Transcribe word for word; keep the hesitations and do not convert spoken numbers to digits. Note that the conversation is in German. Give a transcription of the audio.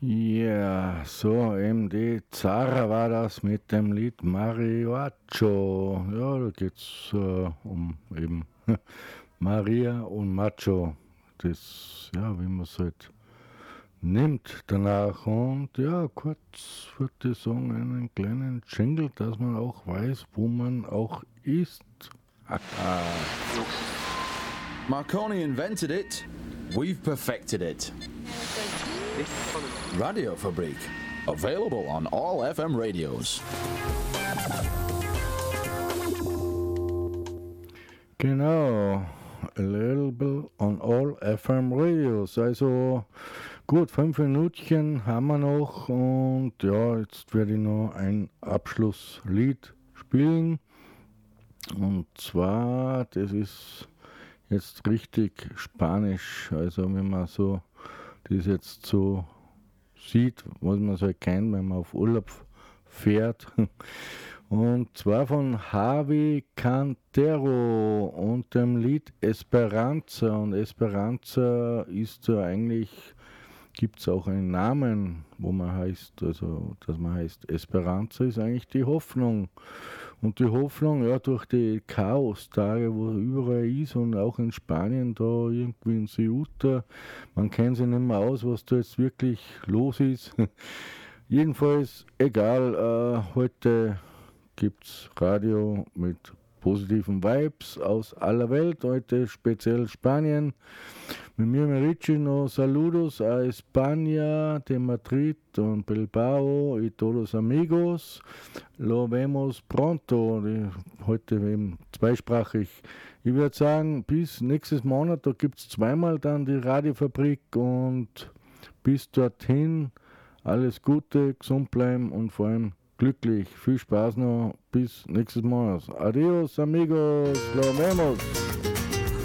Ja, so eben die Zara war das mit dem Lied Mariacho. Ja, da geht's äh, um eben Maria und Macho. Das, ja, wie man es halt nimmt danach. Und ja, kurz würde ich sagen, einen kleinen Jingle, dass man auch weiß, wo man auch ist. Marconi invented it, we've perfected it. Radiofabrik, available on all F M radios. Genau, available on all F M radios. Also gut, fünf Minütchen haben wir noch und ja, jetzt werde ich noch ein Abschlusslied spielen. Und zwar, das ist jetzt richtig Spanisch, also wenn man so das jetzt so sieht, was man so kennt, wenn man auf Urlaub fährt. Und zwar von Javi Cantero und dem Lied Esperanza. Und Esperanza ist ja eigentlich, gibt es auch einen Namen, wo man heißt, also dass man heißt Esperanza ist eigentlich die Hoffnung. Und die Hoffnung, ja, durch die Chaos-Tage, wo überall ist und auch in Spanien, da irgendwie in Ceuta, man kennt sich nicht mehr aus, was da jetzt wirklich los ist. Jedenfalls, egal, äh, heute gibt es Radio mit positiven Vibes aus aller Welt, heute speziell Spanien. Mit mir Merici no saludos a España, de Madrid und Bilbao y todos amigos. Lo vemos pronto, die, heute eben zweisprachig. Ich würde sagen, bis nächstes Monat, da gibt es zweimal dann die Radiofabrik und bis dorthin alles Gute, gesund bleiben und vor allem glücklich. Viel Spaß noch, bis nächstes Mal. Adios amigos, lo vemos.